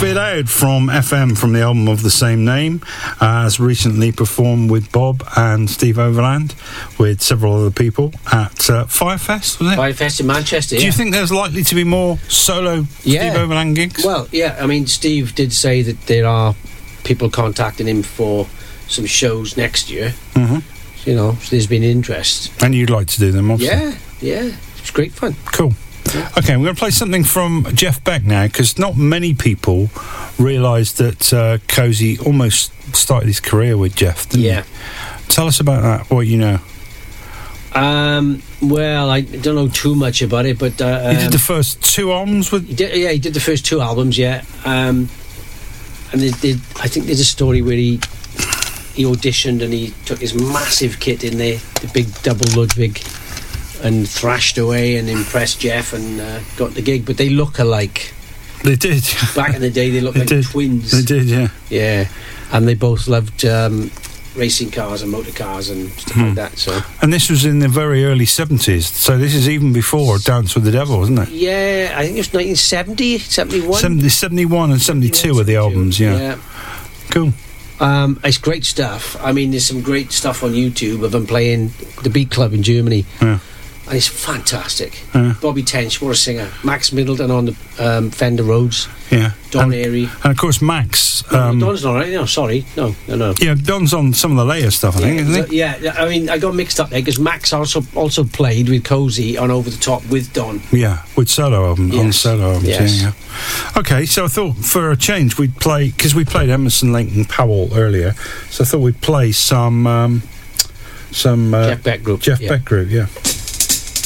Fit Out from FM from the album of the same name, has recently performed with Bob and Steve Overland with several other people at Firefest, was it? Firefest in Manchester. Do you think there's likely to be more solo Steve Overland gigs? Well, yeah, I mean, Steve did say that there are people contacting him for some shows next year. Mm-hmm. You know, so there's been interest. And you'd like to do them, obviously. Yeah, it's great fun. Cool. Okay, we're going to play something from Jeff Beck now, because not many people realise that Cozy almost started his career with Jeff, didn't he? Tell us about that, what you know. Well, I don't know too much about it, but... he did the first two albums with... He did the first two albums, and I think there's a story where he auditioned and he took his massive kit in there, the big double Ludwig, and thrashed away and impressed Jeff and got the gig. But they look alike. They did. Back in the day, they looked like twins. They did, yeah. Yeah, and they both loved racing cars and motor cars and stuff like that. So. And this was in the very early 70s, so this is even before Dance with the Devil, wasn't it? Yeah, I think it was 1970, 71. 71 and 72 were the albums, yeah. Cool. It's great stuff. I mean, there's some great stuff on YouTube of them playing the Beat Club in Germany. Yeah. And it's fantastic. Bobby Tench, what a singer. Max Middleton on the Fender Rhodes. Yeah. Don Airy. And of course Max... Don's not right. No, sorry. No. Yeah, Don's on some of the later stuff, I think, isn't he? Yeah, I mean, I got mixed up there because Max also played with Cozy on Over the Top with Don. Yeah, with solo albums, on solo albums, yeah. Okay, so I thought for a change we'd play... Because we played Emerson, Lake and Powell earlier, so I thought we'd play some Jeff Beck Group. Jeff Beck Group, yeah.